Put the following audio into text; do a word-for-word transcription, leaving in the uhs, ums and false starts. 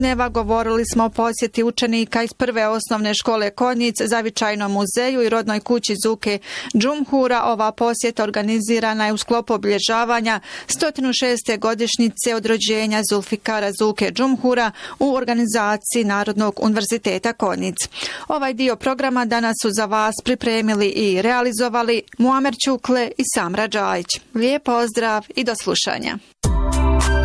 Neva govorili smo o posjeti učenika iz prve osnovne škole Konjic, Zavičajnom muzeju i rodnoj kući Zuke Džumhura. Ova posjeta organizirana je u sklopu obilježavanja sto šeste godišnjice od rođenja Zulfikara Zuke Džumhura u organizaciji Narodnog univerziteta Konjic. Ovaj dio programa danas su za vas pripremili i realizovali Muamer Čukle i Samra Džajić. Lijep pozdrav i do slušanja.